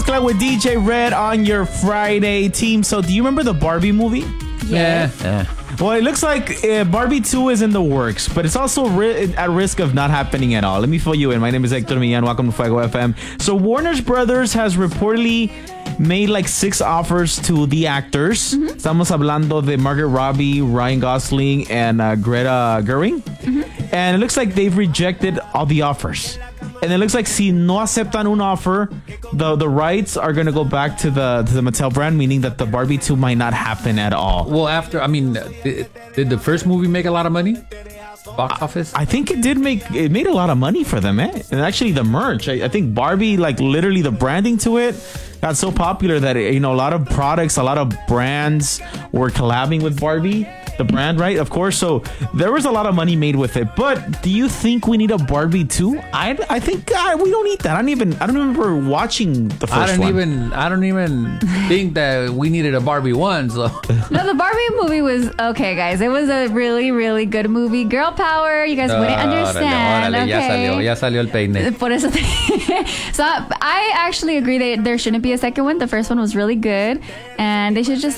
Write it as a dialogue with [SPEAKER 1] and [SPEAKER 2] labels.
[SPEAKER 1] mezcla with DJ Red on your Friday team. So do you remember the Barbie movie?
[SPEAKER 2] Yeah.
[SPEAKER 1] Well, it looks like Barbie 2 is in the works, but it's also at risk of not happening at all. Let me fill you in. My name is Hector Millan. Welcome to Fuego FM. So Warner Brothers has reportedly made like 6 offers to the actors. Estamos hablando de Margot Robbie, Ryan Gosling, and Greta Gerwig. And it looks like they've rejected all the offers. And it looks like si no aceptan un offer, the rights are going to go back to the Mattel brand, meaning that the Barbie 2 might not happen at all.
[SPEAKER 2] Well, did the first movie make a lot of money? Box office?
[SPEAKER 1] I think it made a lot of money for them, eh? And actually the merch, I think Barbie, like literally the branding to it got so popular that, a lot of products, a lot of brands were collabing with Barbie. The brand, right? Of course. So there was a lot of money made with it. But do you think we need a Barbie 2? I think we don't need that. I don't remember watching the first one.
[SPEAKER 2] I don't even think that we needed a Barbie 1. So.
[SPEAKER 3] No, the Barbie movie was okay, guys. It was a really, really good movie. Girl power. You guys wouldn't understand.
[SPEAKER 2] Órale,
[SPEAKER 3] okay.
[SPEAKER 2] ya salió el peine.
[SPEAKER 3] Por eso so I actually agree that there shouldn't be a second one. The first one was really good, and they should just